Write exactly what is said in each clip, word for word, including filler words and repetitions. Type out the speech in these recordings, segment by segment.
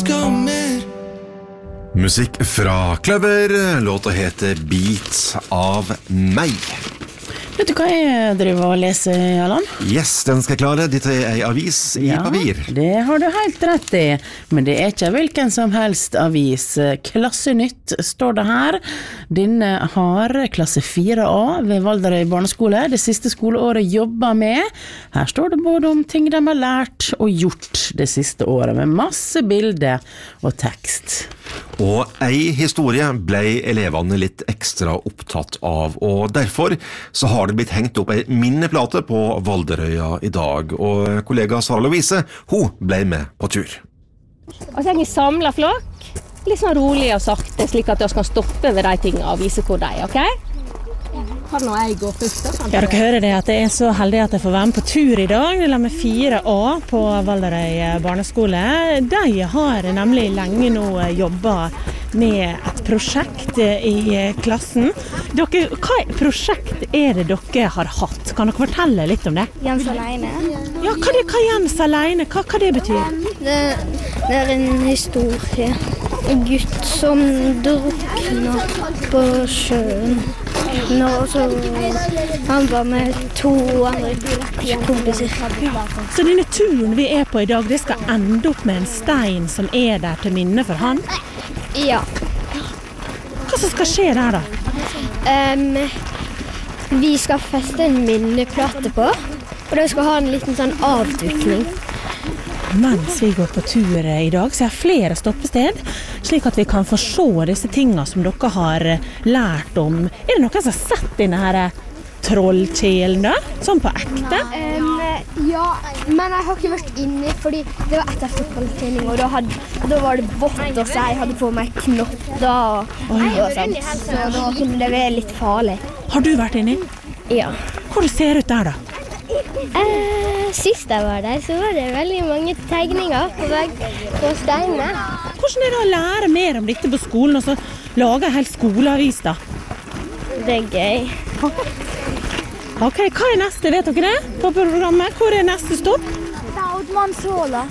ønsker mer. Musikk fra Kløver, låta heter Bit av meg. Vet du hva jeg driver og leser, Allan? Yes, den skal jeg klare. Dette er en avis i ja, papir. Det har du helt rett i, men det er ikke hvilken som helst avis. Klassenytt står det her. Denne har klasse fire A ved Valderøy barneskole. Det siste skoleåret jobber med. Her står det både om ting de har lært og gjort det siste året, med masse bilder og tekst. Og ei historie ble elevene litt ekstra opptatt av, og derfor så har det blitt hengt opp ei minneplate på Valderøya i dag, og kollega Sara Louise, hun ble med på tur. Og så er vi samlet flokk, litt sånn rolig og sakte, slik at vi skal stoppe ved de tingene og vise hvor de er, ok? Kan nå jeg gå først da? Ja, dere hører det at jeg er så heldig at jeg får være med på tur i dag. Det er med fire A på Valderøy barneskole. De har nemlig lenge nå jobbet med et prosjekt i klassen. Dere, hva prosjekt er det dere har hatt? Kan dere fortelle litt om det? Jens alene. Ja, hva er, hva er Jens alene? Hva, hva det betyr? Det, det er en historie. En gutt som drukner på sjøen. Nå så han var med to andre kompiser. Så denne turen vi er på i dag, det skal ende opp med en stein som er der til minne for han? Ja. Hva som skal skje der da? Um, vi skal feste en minneplate på, og da skal ha en liten sånn avdukning. Mens vi går på tur i dag, så er det flere stoppested, slik at vi kan få se disse tingene som dere har lært om. Er det noen som har sett denne her trollkjelen da? Sånn på ekte? Um, ja, men jeg har ikke vært inne, fordi det var etter fotballtrening, og da, hadde, da var det vått, og så jeg hadde på meg knotter og, og sånt, så da kunne det være litt farlig. Har du vært inne? Ja. Hvor det ser ut der da? Eh, sist jeg var der, så var det veldig mange tegninger på, vegg, på steinene. Hvordan er det å lære mer om dette på skolen, og så lage en hel skoleavis da? Det er gøy. Ok, hva er neste, vet dere det? På programmet, hvor er neste stopp? Daudmannshåla.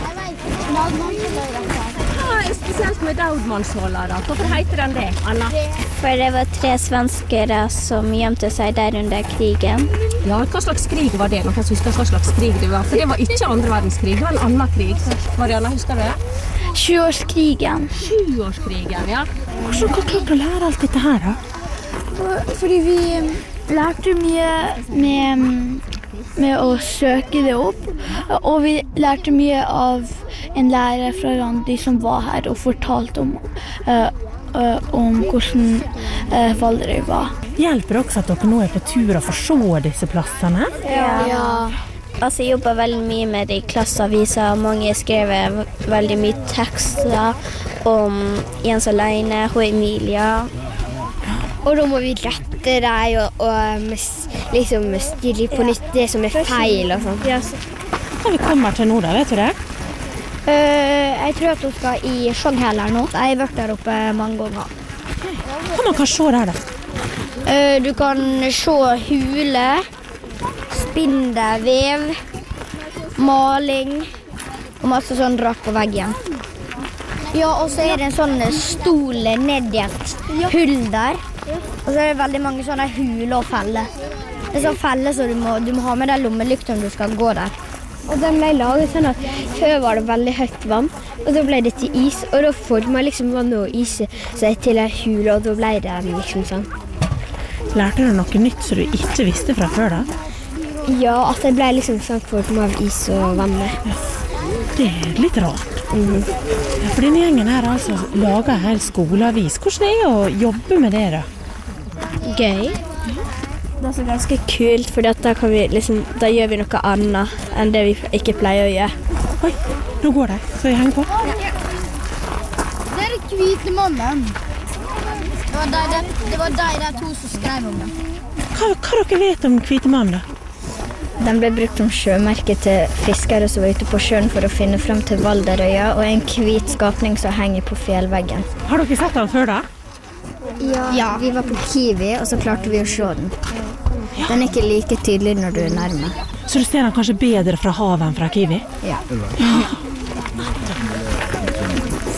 Hva er spesielt med Daudmannshåla da? Hvorfor heter den det, Anna? For det var tre svenskere som gjemte seg der under krigen. Ja, hva slags krig var det? Noen som husker hva slags krig det var? For det var ikke andre verdenskrig, det var en annen krig. Marianne, husker du det? Sjuårskrigen. Sjuårskrigen, ja. Hvordan kan klare å lære alt dette her da? Fordi vi lærte mye med, med å søke det opp, og vi lærte mye av en lærer fra Randi som var her og fortalte om, uh, uh, om hvordan uh, Valderøy var. Hjelper det også at dere nå er på tur og får se disse plassene? Ja. ja. Altså, jeg jobber veldig mye med det i klasseaviser. Mange skrev veldig mye tekster om Jens alene, og Emilia. Og da må vi rette deg og, og liksom styre på nytt det som er feil og sånt. Ja, så. Hva vi kommer til nå da, vet du det? Uh, jeg tror at hun skal i Sjanghæler nå. Jeg har vært der oppe mange ganger. Hva man kan se der da? Uh, du kan se hule, spindelvev, maling og masse sånn rart på veggen. Ja, og så er det en sånn stol ned i et hull der. Og så er det veldig mange sånne huler og feller. Det er sånn feller, så du må, du må ha med deg lommelykt om du skal gå der. Og den ble laget sånn at før var det veldig høyt vann, og så ble det til is, og da formet liksom vann og is seg til en hule, og da ble det liksom sånn. Lærte du noe nytt som du ikke visste fra før da? Ja, at det ble liksom sånn formet av is og vann. Ja. Det er litt rart. Mm-hmm. Ja, for denne gjengen her har altså laget en hel skoleavis. Hvordan er det å jobbe med det da? Gøy. Det er så ganske kult, for da, kan vi liksom, da gjør vi noe annet enn det vi ikke pleier å gjøre. Oi, nå går det. Skal vi henge på? Ja. Det er det hvite mannen. Det var de, det, det var de der to som skrev om det. Hva, hva dere vet om hvite mannen da? Den ble brukt som sjømerke til fiskere som var ute på sjøen for å finne frem til Valderøya, og en hvit skapning som henger på fjellveggen. Har dere sett den før da? Ja. Ja, vi var på Kiwi, og så klarte vi å se den. Den er ikke like tydelig når du er nærme. Så du ser den kanskje bedre fra havet enn fra Kiwi? Ja.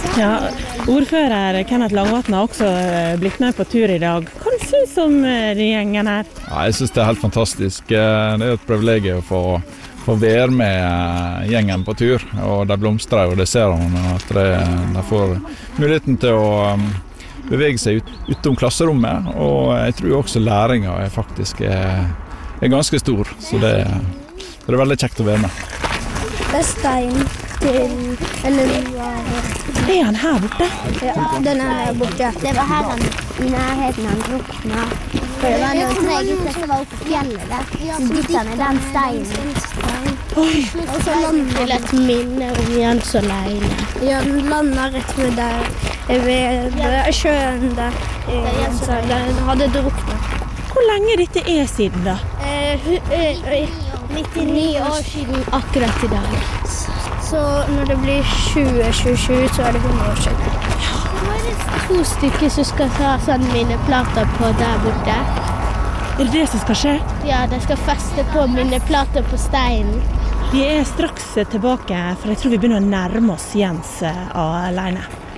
Ja, ordfører Kenneth Langvatn har også blitt med på tur i dag. Hva synes du om den gjengen her? Ja, jeg synes det er helt fantastisk. Det er et privilegium å få, få være med gjengen på tur, og de blomstrer, og det ser man at de, de får muligheten til å bevege seg ut, utom klasserommet, og jeg tror også læringen er faktisk er, er ganske stor, så det, det er veldig kjekt å være med. Det er stein til eller Er han her borte? Ja, den er her borte. Det var her han, i nærheten han drukna. For det var noen tre gutter som var oppe på fjellet der. Så dyttet han i den steinen. Oi! Og så landet et minne om Jens og Leine. Ja, den landet rett ved der, ved sjøen der. Den hadde druknet. Hvor lenge dette er siden da? Eh, eh, nittini år siden akkurat i dag. Så når det blir tjue tjue, så er det hundre år siden. Nå er det to stykker som skal ta sånn minneplater på der borte. Er det det som skal skje? Ja, de skal feste på minneplater på steinen. Vi er straks tilbake, for jeg tror vi begynner å nærme oss Jens alene.